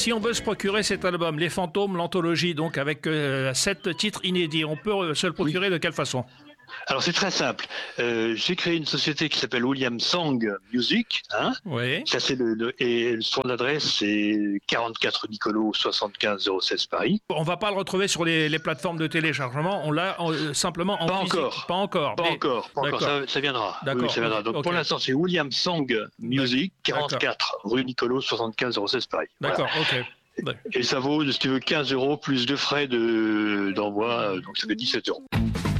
si on veut se procurer cet album, Les Fantômes, l'anthologie, donc avec 7 titres inédits, on peut se le procurer de quelle façon? Alors c'est très simple. J'ai créé une société qui s'appelle William Song Music. Oui. Ça, et son adresse c'est 44 Nicolo 75 016 Paris. On va pas le retrouver sur les plateformes de téléchargement. On l'a simplement en physique. Pas encore. Ça viendra. D'accord. Oui, ça viendra. Donc pour l'instant c'est William Song Music, 44 rue Nicolo 75 016 Paris. D'accord. Voilà. Ok. Et ça vaut, si tu veux, 15 € plus de frais d'envoi, donc ça fait 17 €.